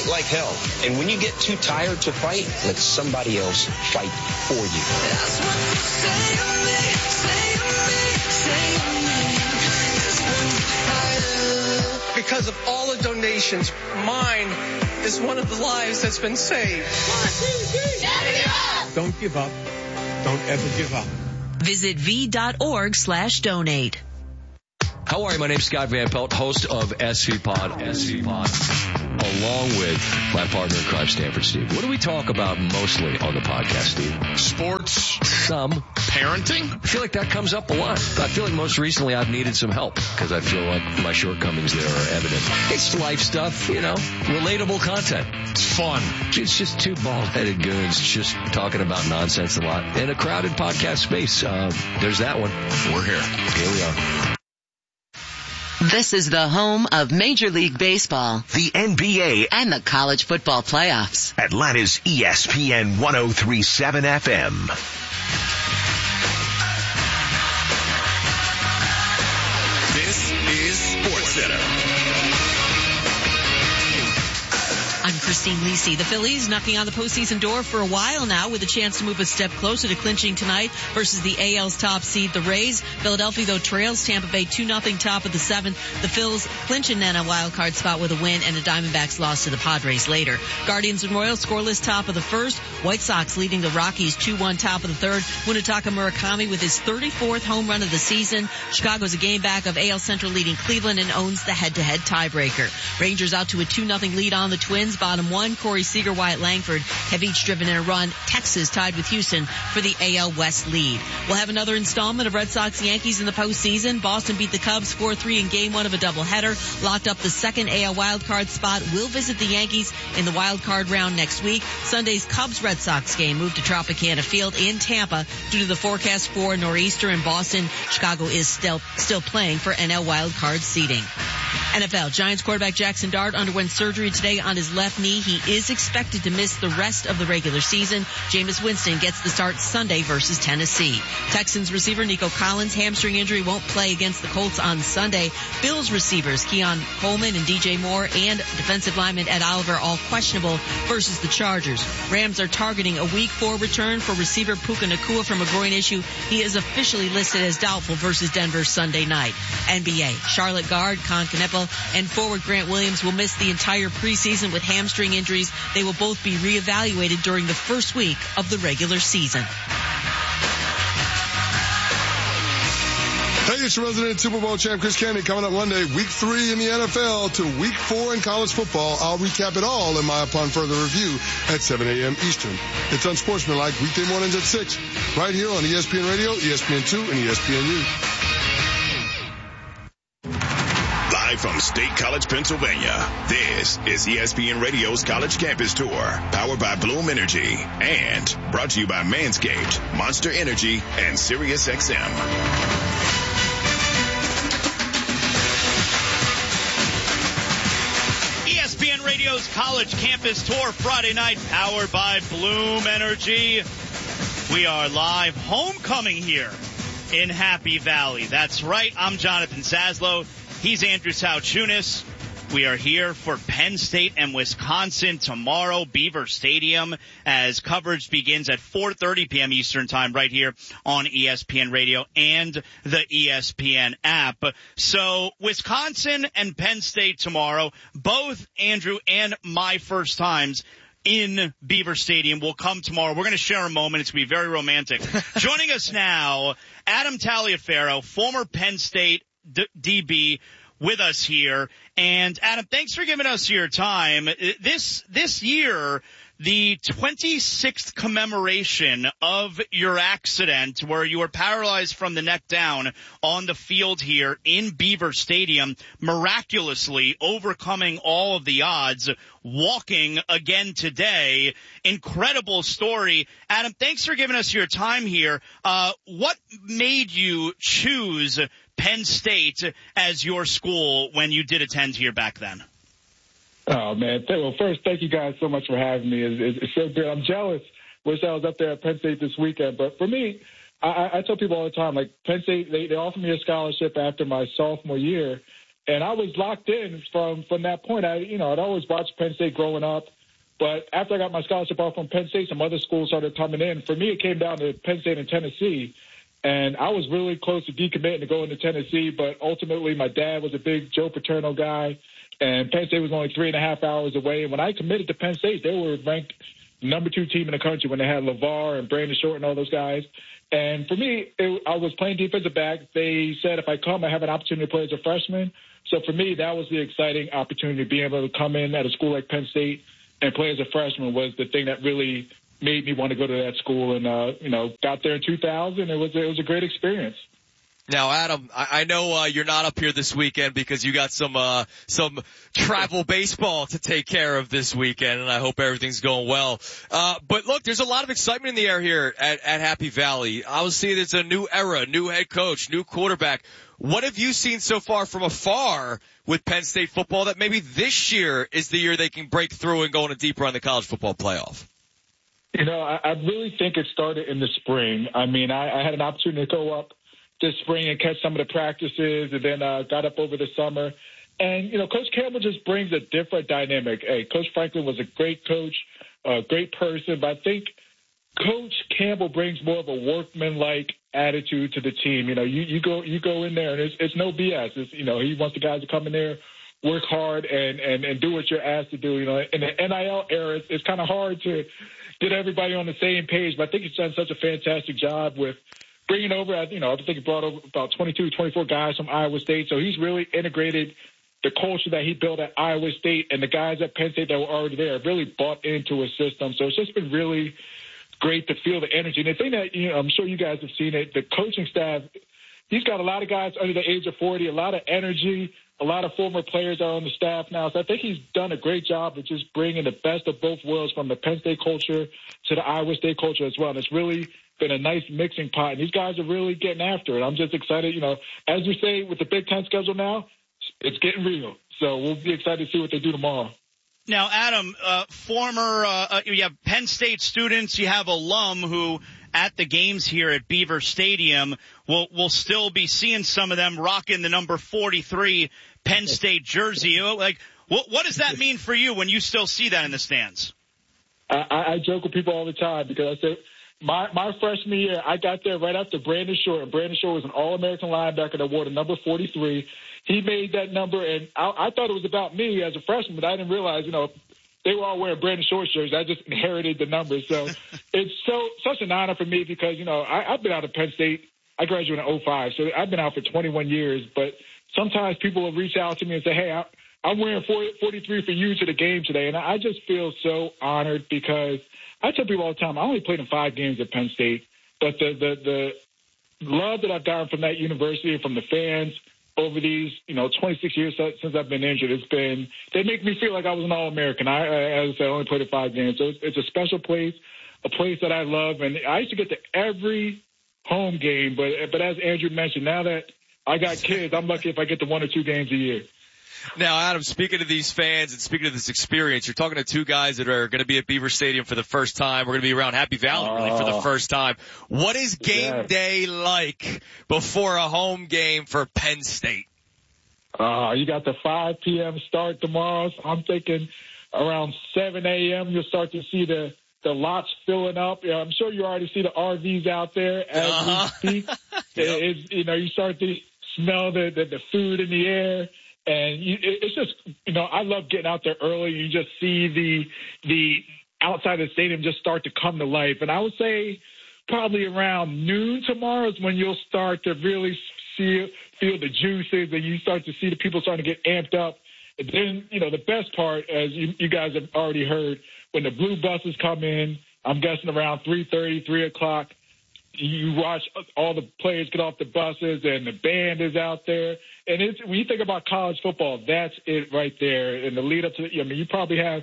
like hell. And when you get too tired to fight, let somebody else fight for you. That's what you say to me, say to me, say to me. Because of all the donations, mine is one of the lives that's been saved. 1, 2, 3. Don't give up. Don't ever give up. Visit v.org/donate. How are you? My name's Scott Van Pelt, host of SCPod, along with my partner in crime, Stanford Steve. What do we talk about mostly on the podcast, Steve? Sports. Some. Parenting. I feel like that comes up a lot. I feel like most recently I've needed some help because I feel like my shortcomings there are evident. It's life stuff, relatable content. It's fun. It's just two bald-headed goons just talking about nonsense a lot in a crowded podcast space. There's that one. We're here. Here we are. This is the home of Major League Baseball, the NBA, and the college football playoffs. Atlanta's ESPN 103.7 FM. This is SportsCenter. I'm Christine Lisi. The Phillies knocking on the postseason door for a while now with a chance to move a step closer to clinching tonight versus the AL's top seed, the Rays. Philadelphia, though, trails Tampa Bay 2-0 top of the 7th. The Phils clinching then a wild card spot with a win and a Diamondbacks loss to the Padres later. Guardians and Royals scoreless top of the 1st. White Sox leading the Rockies 2-1 top of the 3rd. Munetaka Murakami with his 34th home run of the season. Chicago's a game back of AL Central leading Cleveland and owns the head-to-head tiebreaker. Rangers out to a 2-0 lead on the Twins. Bottom 1, Corey Seager, Wyatt Langford have each driven in a run. Texas tied with Houston for the AL West lead. We'll have another installment of Red Sox-Yankees in the postseason. Boston beat the Cubs 4-3 in Game 1 of a doubleheader. Locked up the second AL wildcard spot. Will visit the Yankees in the wildcard round next week. Sunday's Cubs-Red Sox game moved to Tropicana Field in Tampa due to the forecast for nor'easter in Boston. Chicago is still playing for NL wildcard seeding. NFL, Giants quarterback Jackson Dart underwent surgery today on his left knee. He is expected to miss the rest of the regular season. Jameis Winston gets the start Sunday versus Tennessee. Texans receiver Nico Collins' hamstring injury won't play against the Colts on Sunday. Bills receivers Keon Coleman and DJ Moore and defensive lineman Ed Oliver all questionable versus the Chargers. Rams are targeting a Week 4 return for receiver Puka Nacua from a groin issue. He is officially listed as doubtful versus Denver Sunday night. NBA, Charlotte guard Con Kneppel and forward Grant Williams will miss the entire preseason with hamstring injuries. They will both be reevaluated during the first week of the regular season. Hey, it's your resident Super Bowl champ Chris Candy coming up Monday, Week 3 in the NFL to Week 4 in college football. I'll recap it all in my Upon Further Review at 7 a.m. Eastern. It's Unsportsmanlike weekday mornings at 6, right here on ESPN Radio, ESPN2, and ESPNU. Live from State College, Pennsylvania, this is ESPN Radio's College Campus Tour, powered by Bloom Energy, and brought to you by Manscaped, Monster Energy, and SiriusXM. ESPN Radio's College Campus Tour Friday night, powered by Bloom Energy. We are live homecoming here in Happy Valley. That's right. I'm Jonathan Zaslow. He's Andrew Sauchunas. We are here for Penn State and Wisconsin tomorrow, Beaver Stadium, as coverage begins at 4:30 p.m. Eastern Time right here on ESPN Radio and the ESPN app. So Wisconsin and Penn State tomorrow, both Andrew and my first times in Beaver Stadium will come tomorrow. We're going to share a moment. It's going to be very romantic. Joining us now, Adam Taliaferro, former Penn State DB, with us here. And Adam, thanks for giving us your time. This year, the 26th commemoration of your accident where you were paralyzed from the neck down on the field here in Beaver Stadium, miraculously overcoming all of the odds, walking again today. Incredible story. Adam, thanks for giving us your time here. What made you choose Penn State as your school when you did attend here back then? Oh, man. Well, first, thank you guys so much for having me. It's so good. I'm jealous. Wish I was up there at Penn State this weekend. But for me, I tell people all the time, like, Penn State, they offered me a scholarship after my sophomore year. And I was locked in from that point. I'd always watched Penn State growing up. But after I got my scholarship off from Penn State, some other schools started coming in. For me, it came down to Penn State and Tennessee. And I was really close to decommitting to going to Tennessee. But ultimately, my dad was a big Joe Paterno guy. And Penn State was only 3.5 hours away. And when I committed to Penn State, they were ranked number 2 team in the country when they had LeVar and Brandon Short and all those guys. And for me, I was playing defensive back. They said if I come, I have an opportunity to play as a freshman. So for me, that was the exciting opportunity, being able to come in at a school like Penn State and play as a freshman was the thing that really made me want to go to that school. And, got there in 2000. It was a great experience. Now, Adam, I know you're not up here this weekend because you got some travel baseball to take care of this weekend, and I hope everything's going well. But look, there's a lot of excitement in the air here at Happy Valley. Obviously, it's a new era, new head coach, new quarterback. What have you seen so far from afar with Penn State football that maybe this year is the year they can break through and go on a deeper on the college football playoff? I really think it started in the spring. I mean, I had an opportunity to go up this spring and catch some of the practices, and then got up over the summer. And, Coach Campbell just brings a different dynamic. Hey, Coach Franklin was a great coach, a great person, but I think Coach Campbell brings more of a workman-like attitude to the team. You go in there, and it's no BS. He wants the guys to come in there, work hard, and do what you're asked to do. In the NIL era, it's kind of hard to get everybody on the same page, but I think he's done such a fantastic job with bringing over, I think he brought over about 22, 24 guys from Iowa State. So he's really integrated the culture that he built at Iowa State, and the guys at Penn State that were already there really bought into his system. So it's just been really great to feel the energy. And the thing that, I'm sure you guys have seen it, the coaching staff, he's got a lot of guys under the age of 40, a lot of energy, a lot of former players are on the staff now. So I think he's done a great job of just bringing the best of both worlds from the Penn State culture to the Iowa State culture as well. And it's really been a nice mixing pot, and these guys are really getting after it. I'm just excited. As we say with the Big Ten schedule now, it's getting real. So we'll be excited to see what they do tomorrow. Now, Adam, you have Penn State students, you have alum who at the games here at Beaver Stadium will still be seeing some of them rocking the number 43 Penn State jersey. Like, what does that mean for you when you still see that in the stands? I joke with people all the time because I say, My freshman year, I got there right after Brandon Short, and Brandon Short was an All-American linebacker that wore the number 43. He made that number, and I thought it was about me as a freshman, but I didn't realize, they were all wearing Brandon Short shirts. I just inherited the numbers. So it's such an honor for me because, I've been out of Penn State. I graduated in 2005, so I've been out for 21 years. But sometimes people will reach out to me and say, hey, I'm wearing 43 for you to the game today. And I just feel so honored because I tell people all the time, I only played in 5 games at Penn State, but the love that I've gotten from that university and from the fans over these, 26 years since I've been injured, they make me feel like I was an All-American. As I said, I only played in 5 games. So it's a special place, a place that I love. And I used to get to every home game, but as Andrew mentioned, now that I got kids, I'm lucky if I get to 1 or 2 games a year. Now, Adam, speaking of these fans and speaking of this experience, you're talking to 2 guys that are going to be at Beaver Stadium for the first time. We're going to be around Happy Valley really for the first time. What is game day like before a home game for Penn State? You got the 5 p.m. start tomorrow. So I'm thinking around 7 a.m. you'll start to see the lots filling up. I'm sure you already see the RVs out there as we speak. You start to smell the food in the air. And it's just, I love getting out there early. You just see the outside of the stadium just start to come to life. And I would say probably around noon tomorrow is when you'll start to really feel the juices and you start to see the people starting to get amped up. And then, the best part, as you guys have already heard, when the blue buses come in, I'm guessing around 3:30, 3 o'clock, you watch all the players get off the buses and the band is out there. And when you think about college football, that's it right there. And the lead up to you probably have,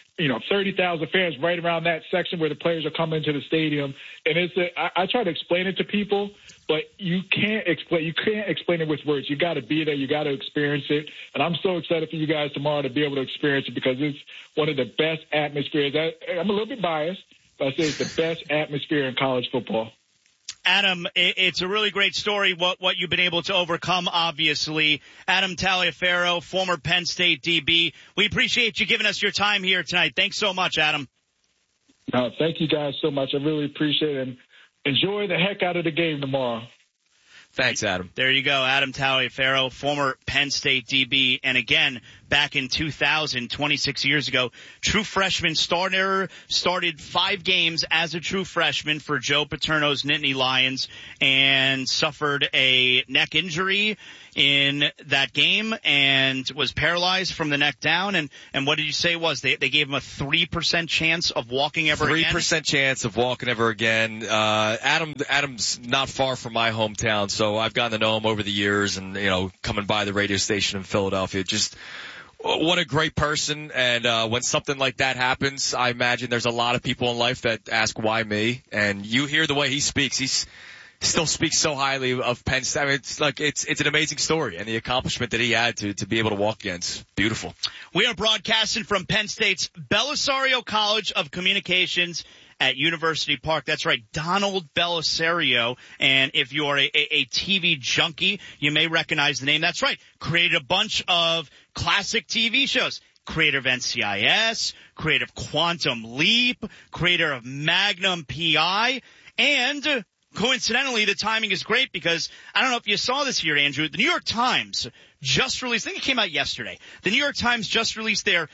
30,000 fans right around that section where the players are coming to the stadium. And I try to explain it to people, but you can't explain it with words. You got to be there. You got to experience it. And I'm so excited for you guys tomorrow to be able to experience it because it's one of the best atmospheres. I'm a little bit biased, but I say it's the best atmosphere in college football. Adam, it's a really great story, what you've been able to overcome, obviously. Adam Taliaferro, former Penn State DB. We appreciate you giving us your time here tonight. Thanks so much, Adam. No, thank you guys so much. I really appreciate it. And enjoy the heck out of the game tomorrow. Thanks, Adam. There you go, Adam Taliaferro, former Penn State DB. And again, back in 2000, 26 years ago, true freshman started 5 games as a true freshman for Joe Paterno's Nittany Lions and suffered a neck injury in that game and was paralyzed from the neck down. And what did you say it was? They gave him a 3% chance of walking ever again? 3% chance of walking ever again. Adam's not far from my hometown, so I've gotten to know him over the years and, coming by the radio station in Philadelphia. Just what a great person. And when something like that happens, I imagine there's a lot of people in life that ask, why me? And you hear the way he speaks. He still speaks so highly of Penn State. I mean, it's an amazing story, and the accomplishment that he had to be able to walk against. Beautiful. We are broadcasting from Penn State's Belisario College of Communications at University Park. That's right, Donald Belisario. And if you're a TV junkie, you may recognize the name. That's right, created a bunch of classic TV shows. Creator of NCIS, creator of Quantum Leap, creator of Magnum PI, and coincidentally, the timing is great because I don't know if you saw this here, Andrew. The New York Times just released, I think it came out yesterday. The New York Times just released their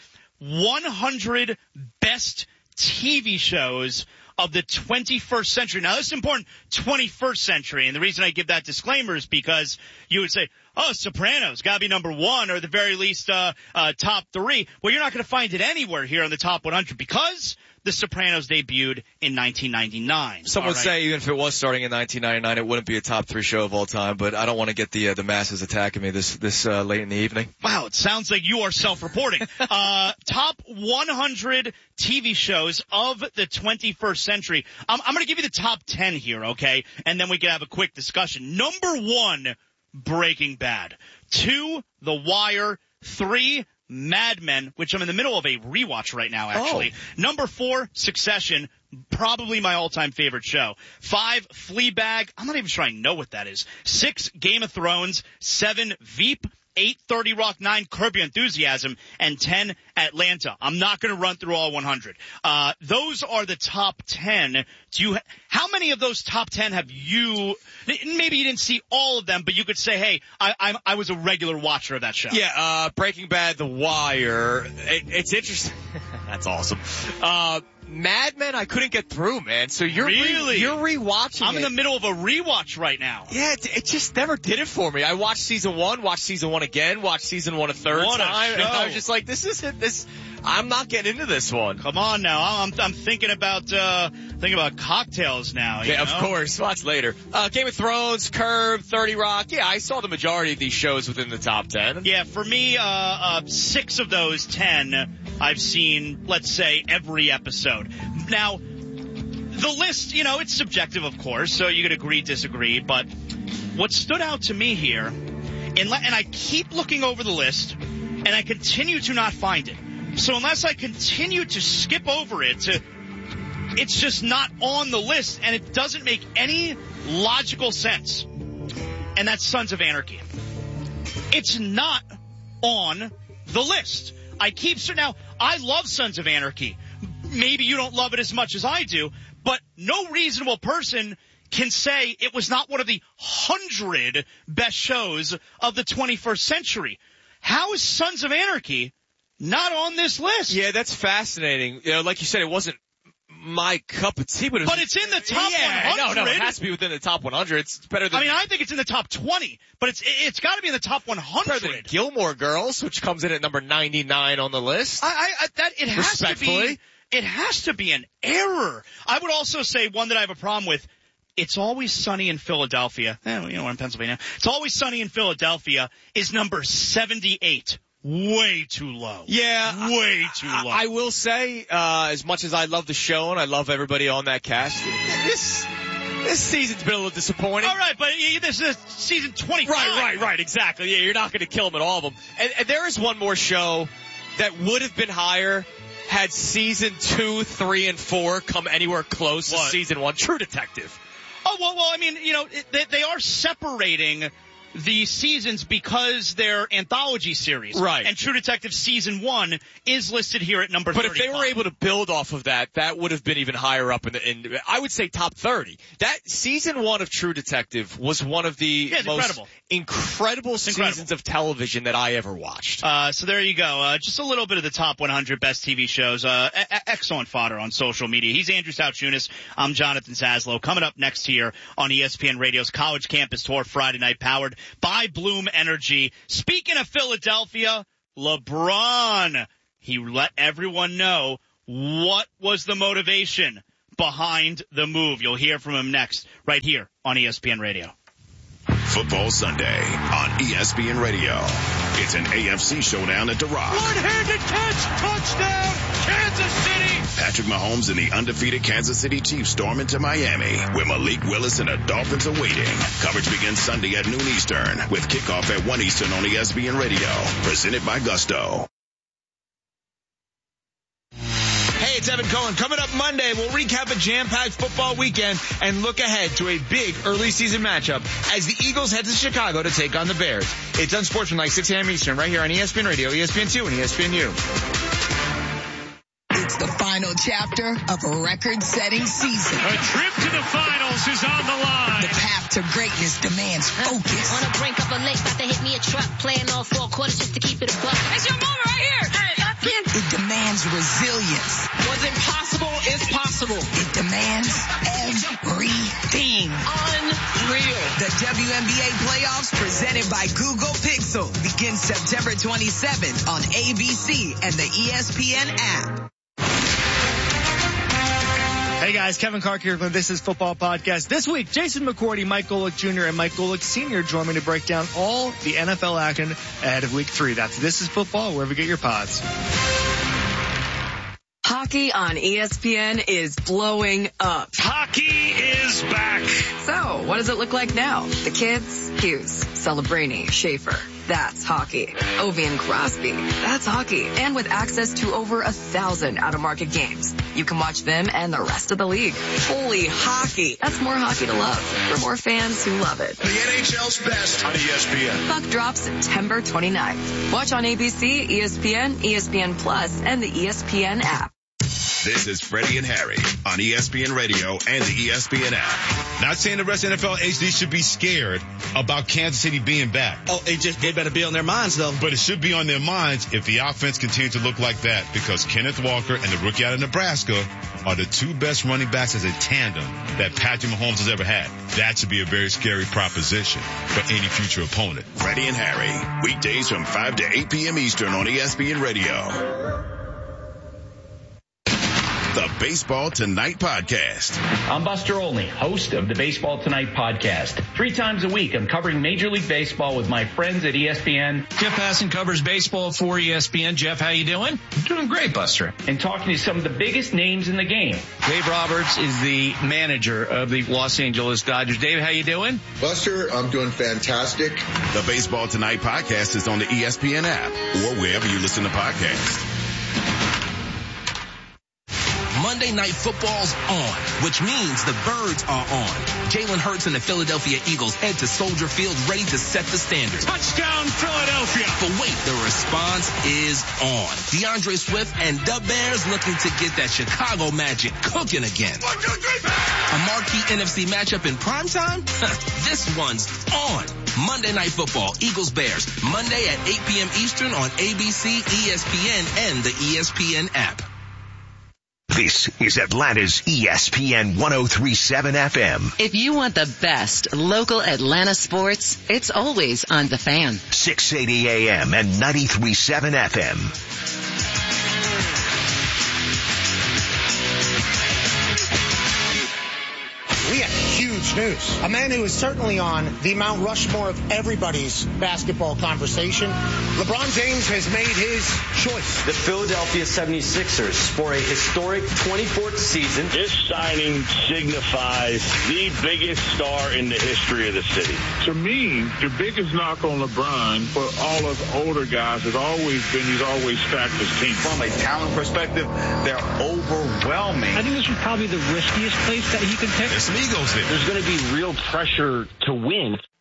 100 best TV shows of the 21st century. Now, this is important, 21st century. And the reason I give that disclaimer is because you would say, Sopranos, gotta be number 1 or at the very least, top 3. Well, you're not gonna find it anywhere here on the top 100 because The Sopranos debuted in 1999. Some would say even if it was starting in 1999, it wouldn't be a top 3 show of all time, but I don't want to get the masses attacking me this late in the evening. Wow, it sounds like you are self-reporting. Top 100 TV shows of the 21st century. I'm going to give you the top 10 here, okay? And then we can have a quick discussion. Number 1, Breaking Bad. 2, The Wire. 3, Mad Men, which I'm in the middle of a rewatch right now, actually. Number 4, Succession, probably my all-time favorite show. 5, Fleabag. I'm not even sure I know what that is. 6, Game of Thrones. 7, Veep. 8, 30 Rock. 9, Curb Your Enthusiasm. And 10, Atlanta. I'm not going to run through all 100. Those are the top 10. How many of those top 10 have you, maybe you didn't see all of them, but you could say, hey, I was a regular watcher of that show. Yeah, Breaking Bad, The Wire. It's interesting. That's awesome. Mad Men, I couldn't get through, man. So you're you're rewatching. I'm in the middle of a rewatch right now. Yeah, it just never did it for me. I watched season 1, watched season 1 again, watched season 1 a third time, and I was just like, this isn't this. I'm not getting into this one. Come on now, I'm thinking about cocktails now. Yeah, of course. Watch later. Game of Thrones, Curb, 30 Rock. Yeah, I saw the majority of these shows within the top 10. Yeah, for me, 6 of those 10 I've seen, let's say, every episode. Now, the list, it's subjective, of course, so you could agree, disagree, but what stood out to me here, and I keep looking over the list, and I continue to not find it. So unless I continue to skip over it, it's just not on the list, and it doesn't make any logical sense. And that's Sons of Anarchy. It's not on the list. Now, I love Sons of Anarchy. Maybe you don't love it as much as I do, but no reasonable person can say it was not one of the 100 best shows of the 21st century. How is Sons of Anarchy not on this list? Yeah, that's fascinating. Like you said, it wasn't my cup of tea, but it's in the top 100. No, it has to be within the top 100. It's better than. I think it's in the top 20, but it's got to be in the top 100. Better than Gilmore Girls, which comes in at number 99 on the list. It has to be an error. I would also say one that I have a problem with. It's Always Sunny in Philadelphia. We're in Pennsylvania. It's Always Sunny in Philadelphia is number 78. Way too low. Yeah. Way too low. I will say, as much as I love the show and I love everybody on that cast, this season's been a little disappointing. All right, but this is season 25. Right, exactly. Yeah, you're not going to kill them at all of them. And there is one more show that would have been higher had season 2, 3, and 4 come anywhere close to season 1. True Detective. Oh, well, I mean, they are separating the seasons because they're anthology series. Right. And True Detective Season 1 is listed here at number 35. But if they were able to build off of that, that would have been even higher up in I would say top 30. That Season 1 of True Detective was one of the most incredible seasons of television that I ever watched. So there you go. Just a little bit of the top 100 best TV shows. Excellent fodder on social media. He's Andrew Souchunas. I'm Jonathan Zaslow. Coming up next here on ESPN Radio's College Campus Tour Friday night, powered by Bloom Energy. Speaking of Philadelphia, LeBron, he let everyone know what was the motivation behind the move. You'll hear from him next, right here on ESPN Radio. Football Sunday on ESPN Radio. It's an AFC showdown at the Rock. One-handed catch, touchdown, Kansas City. Patrick Mahomes and the undefeated Kansas City Chiefs storm into Miami, where Malik Willis and the Dolphins are waiting. Coverage begins Sunday at noon Eastern, with kickoff at 1 Eastern on ESPN Radio. Presented by Gusto. Hey, it's Evan Cohen. Coming up Monday, we'll recap a jam-packed football weekend and look ahead to a big early season matchup as the Eagles head to Chicago to take on the Bears. It's Unsportsmanlike, 6 a.m. Eastern, right here on ESPN Radio, ESPN2, and ESPNU. It's the final chapter of a record-setting season. A trip to the finals is on the line. The path to greatness demands focus. On the brink of a lake, about to hit me a truck, playing all 4 quarters just to keep it a buck. It's your moment right here. It demands resilience. What's impossible is possible. It demands everything. Unreal. The WNBA playoffs presented by Google Pixel begins September 27th on ABC and the ESPN app. Hey guys, Kevin Clark here from This Is Football Podcast. This week, Jason McCourty, Mike Golick Jr., and Mike Golick Sr. join me to break down all the NFL action ahead of Week 3. That's This Is Football, wherever you get your pods. Hockey on ESPN is blowing up. Hockey is back. So, what does it look like now? The kids? Hughes, Celebrini, Schaefer. That's hockey. Ovi and Crosby. That's hockey. And with access to over 1,000 out-of-market games, you can watch them and the rest of the league. Holy hockey. That's more hockey to love for more fans who love it. The NHL's best on ESPN. Puck drops September 29th. Watch on ABC, ESPN, ESPN Plus, and the ESPN app. This is Freddie and Harry on ESPN Radio and the ESPN app. Not saying the rest of NFL HD should be scared about Kansas City being back. Oh, it better be on their minds, though. But it should be on their minds if the offense continues to look like that, because Kenneth Walker and the rookie out of Nebraska are the 2 best running backs as a tandem that Patrick Mahomes has ever had. That should be a very scary proposition for any future opponent. Freddie and Harry, weekdays from 5 to 8 p.m. Eastern on ESPN Radio. The Baseball Tonight Podcast. I'm Buster Olney, host of the Baseball Tonight Podcast. 3 times a week, I'm covering Major League Baseball with my friends at ESPN. Jeff Passan covers baseball for ESPN. Jeff, how you doing? I'm doing great, Buster. And talking to some of the biggest names in the game. Dave Roberts is the manager of the Los Angeles Dodgers. Dave, how you doing? Buster, I'm doing fantastic. The Baseball Tonight Podcast is on the ESPN app or wherever you listen to podcasts. Monday Night Football's on, which means the Birds are on. Jalen Hurts and the Philadelphia Eagles head to Soldier Field ready to set the standard. Touchdown, Philadelphia! But wait, the response is on. DeAndre Swift and the Bears looking to get that Chicago magic cooking again. 1, 2, 3, a marquee NFC matchup in primetime? This one's on. Monday Night Football, Eagles-Bears, Monday at 8 p.m. Eastern on ABC, ESPN, and the ESPN app. This is Atlanta's ESPN 103.7 FM. If you want the best local Atlanta sports, it's always on The Fan. 680 AM and 93.7 FM. We have huge news. A man who is certainly on the Mount Rushmore of everybody's basketball conversation. LeBron James has made his choice. The Philadelphia 76ers for a historic 24th season. This signing signifies the biggest star in the history of the city. To me, the biggest knock on LeBron for all of the older guys has always been he's always stacked his team. From a talent perspective, they're overwhelming. I think this is probably the riskiest place that he could pick. There's some egos there. There's going to be real pressure to win.